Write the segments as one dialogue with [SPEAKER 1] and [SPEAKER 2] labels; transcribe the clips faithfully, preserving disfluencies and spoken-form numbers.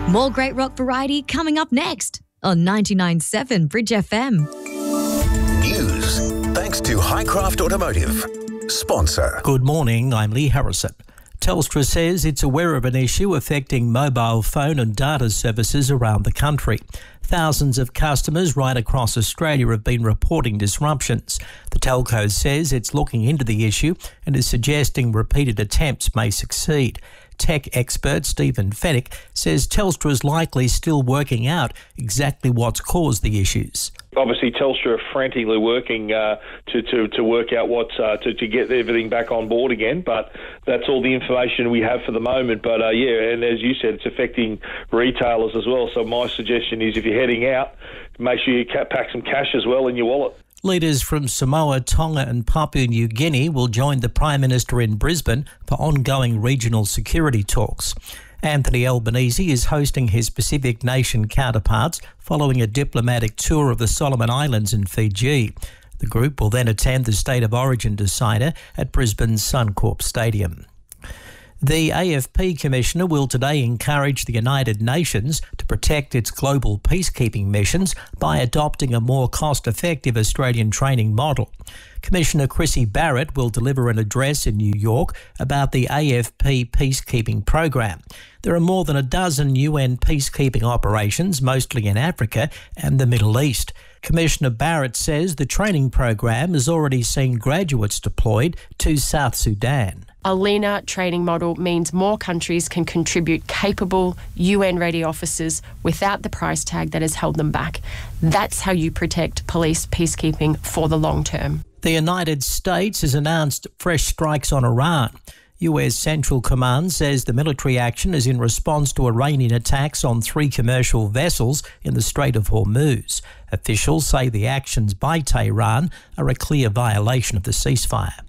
[SPEAKER 1] More great rock variety coming up next on ninety-nine point seven Bridge F M.
[SPEAKER 2] News thanks to Highcraft Automotive. Sponsor.
[SPEAKER 3] Good morning, I'm Lee Harrison. Telstra says it's aware of an issue affecting mobile phone and data services around the country. Thousands of customers right across Australia have been reporting disruptions. The telco says it's looking into the issue and is suggesting repeated attempts may succeed. Tech expert Stephen Fennick says Telstra is likely still working out exactly what's caused the issues.
[SPEAKER 4] Obviously, Telstra are frantically working uh, to, to, to work out what uh, to, to get everything back on board again, but that's all the information we have for the moment. But uh, yeah, and as you said, it's affecting retailers as well. So my suggestion is if you're heading out, make sure you pack some cash as well in your wallet.
[SPEAKER 3] Leaders from Samoa, Tonga and Papua New Guinea will join the Prime Minister in Brisbane for ongoing regional security talks. Anthony Albanese is hosting his Pacific nation counterparts following a diplomatic tour of the Solomon Islands and Fiji. The group will then attend the State of Origin decider at Brisbane's Suncorp Stadium. The A F P Commissioner will today encourage the United Nations to protect its global peacekeeping missions by adopting a more cost-effective Australian training model. Commissioner Chrissy Barrett will deliver an address in New York about the A F P peacekeeping program. There are more than a dozen U N peacekeeping operations, mostly in Africa and the Middle East. Commissioner Barrett says the training program has already seen graduates deployed to South Sudan.
[SPEAKER 5] A leaner training model means more countries can contribute capable U N-ready officers without the price tag that has held them back. That's how you protect police peacekeeping for the long term.
[SPEAKER 3] The United States has announced fresh strikes on Iran. U S Central Command says the military action is in response to Iranian attacks on three commercial vessels in the Strait of Hormuz. Officials say the actions by Tehran are a clear violation of the ceasefire.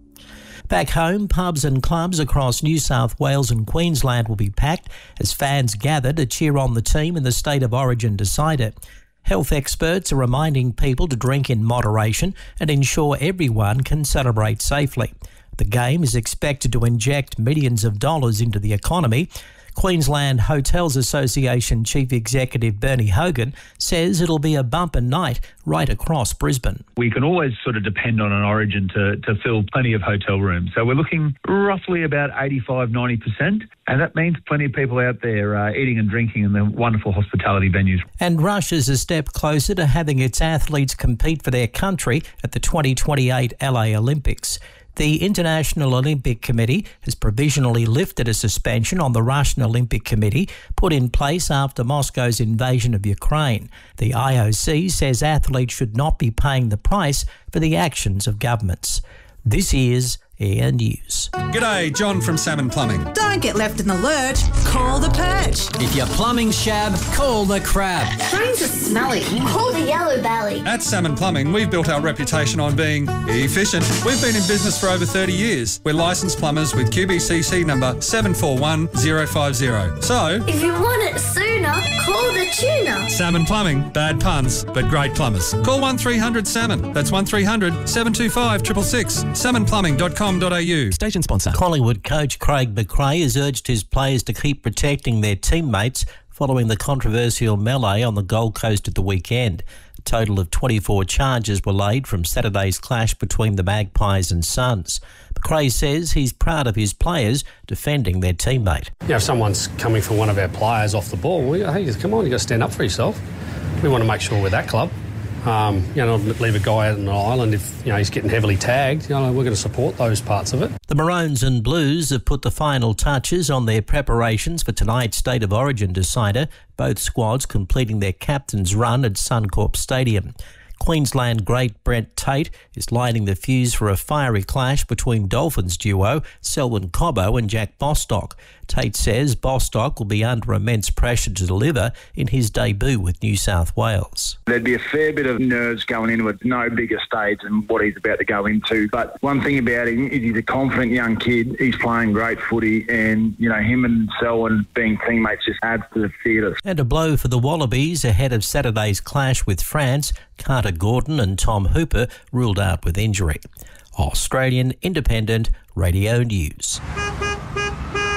[SPEAKER 3] Back home, pubs and clubs across New South Wales and Queensland will be packed as fans gather to cheer on the team in the State of Origin decider. Health experts are reminding people to drink in moderation and ensure everyone can celebrate safely. The game is expected to inject millions of dollars into the economy. Queensland Hotels Association Chief Executive Bernie Hogan says it'll be a bumper night right across Brisbane.
[SPEAKER 6] We can always sort of depend on an Origin to, to fill plenty of hotel rooms. So we're looking roughly about eighty-five, ninety percent. And that means plenty of people out there uh, eating and drinking in the wonderful hospitality venues.
[SPEAKER 3] And Russia's a step closer to having its athletes compete for their country at the twenty twenty-eight L A Olympics. The International Olympic Committee has provisionally lifted a suspension on the Russian Olympic Committee put in place after Moscow's invasion of Ukraine. The I O C says athletes should not be paying the price for the actions of governments. This is Air News.
[SPEAKER 7] G'day, John from Salmon Plumbing.
[SPEAKER 8] Don't get left in the lurch. Call the Perch.
[SPEAKER 9] If you're plumbing shab, call the Crab.
[SPEAKER 10] Drains are smelly. Call the Yellow Belly.
[SPEAKER 7] At Salmon Plumbing, we've built our reputation on being efficient. We've been in business for over thirty years. We're licensed plumbers with Q B C C number seven four one zero five zero. So,
[SPEAKER 10] if you want it sooner, call the tuna.
[SPEAKER 7] Salmon Plumbing, bad puns, but great plumbers. Call one three hundred salmon. That's one three hundred seven two five six six six. salmon plumbing dot com dot a u.
[SPEAKER 3] Station sponsor. Collingwood coach Craig McRae has urged his players to keep protecting their teammates following the controversial melee on the Gold Coast at the weekend. A total of twenty-four charges were laid from Saturday's clash between the Magpies and Suns. McRae says he's proud of his players defending their teammate.
[SPEAKER 11] You know, if someone's coming for one of our players off the ball, we go, hey, come on, you've got to stand up for yourself. We want to make sure we're that club. Um, you know, leave a guy out on an island if, you know, he's getting heavily tagged. You know, we're going to support those parts of it.
[SPEAKER 3] The Maroons and Blues have put the final touches on their preparations for tonight's State of Origin decider, both squads completing their captain's run at Suncorp Stadium. Queensland great Brent Tate is lighting the fuse for a fiery clash between Dolphins duo Selwyn Cobbo and Jack Bostock. Tate says Bostock will be under immense pressure to deliver in his debut with New South Wales.
[SPEAKER 12] There'd be a fair bit of nerves going into it, no bigger stage than what he's about to go into. But one thing about him is he's a confident young kid. He's playing great footy and, you know, him and Selwyn being teammates just adds to the theatre.
[SPEAKER 3] And a blow for the Wallabies ahead of Saturday's clash with France. Carter Gordon and Tom Hooper ruled out with injury. Australian Independent Radio News.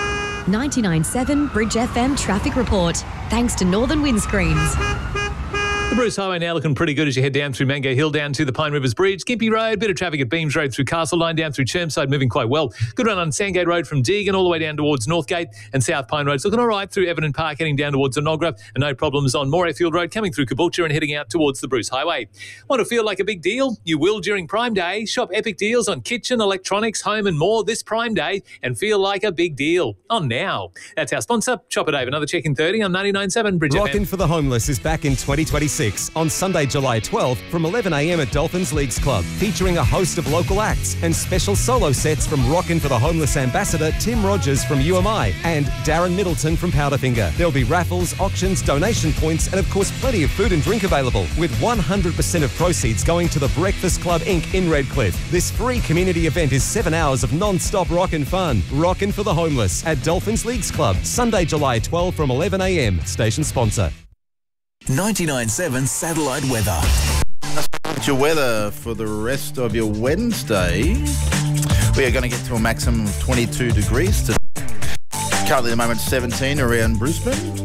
[SPEAKER 1] ninety-nine point seven Bridge F M traffic report. Thanks to Northern Windscreens.
[SPEAKER 13] The Bruce Highway now looking pretty good as you head down through Mango Hill down to the Pine Rivers Bridge. Gympie Road, bit of traffic at Beams Road through Castle Line down through Chermside, moving quite well. Good run on Sandgate Road from Deagon all the way down towards Northgate, and South Pine Road's looking all right through Everton Park heading down towards Onogra, and no problems on Morayfield Road coming through Caboolture and heading out towards the Bruce Highway. Want to feel like a big deal? You will during Prime Day. Shop epic deals on kitchen, electronics, home and more this Prime Day and feel like a big deal. On now. That's our sponsor, Chopper Dave. Another check in thirty on ninety-nine point seven Bridge F M.
[SPEAKER 14] Rockin' for the Homeless is back in twenty twenty-six on Sunday, July twelfth from eleven a m at Dolphins Leagues Club, featuring a host of local acts and special solo sets from Rockin' for the Homeless ambassador Tim Rogers from U M I and Darren Middleton from Powderfinger. There'll be raffles, auctions, donation points and of course plenty of food and drink available, with one hundred percent of proceeds going to the Breakfast Club Incorporated in Redcliffe. This free community event is seven hours of non-stop rockin' fun. Rockin' for the Homeless at Dolphins Leagues Club, Sunday, July twelfth from eleven a m. Station sponsor.
[SPEAKER 15] ninety-nine point seven satellite weather.
[SPEAKER 16] That's your weather for the rest of your Wednesday. We are going to get to a maximum of twenty-two degrees today. Currently at the moment seventeen around Brisbane.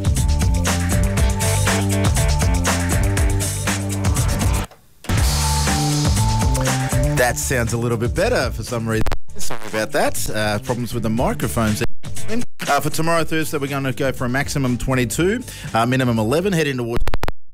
[SPEAKER 16] That sounds a little bit better for some reason. Sorry about that. Uh, problems with the microphones. Uh, for tomorrow, Thursday, we're going to go for a maximum twenty-two, uh, minimum eleven, heading towards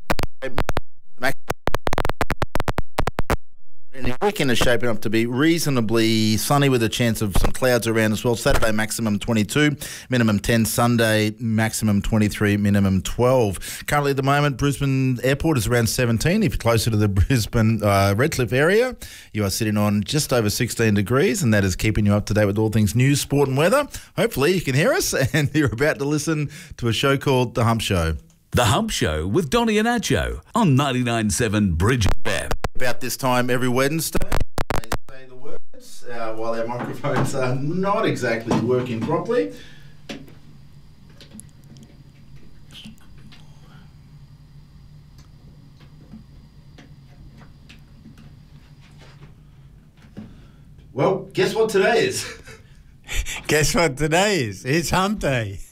[SPEAKER 16] the weekend is shaping up to be reasonably sunny with a chance of some clouds around as well. Saturday, maximum twenty-two, minimum ten. Sunday, maximum twenty-three, minimum twelve. Currently at the moment, Brisbane Airport is around seventeen. If you're closer to the Brisbane uh, Redcliffe area, you are sitting on just over sixteen degrees, and that is keeping you up to date with all things news, sport and weather. Hopefully you can hear us, and you're about to listen to a show called The Hump Show.
[SPEAKER 15] The Hump Show with Donny and Acho on ninety-nine point seven Bridge F M.
[SPEAKER 16] About this time every Wednesday, they say the words uh, while our microphones are not exactly working properly. Well, guess what today is?
[SPEAKER 17] Guess what today is? It's Hump Day.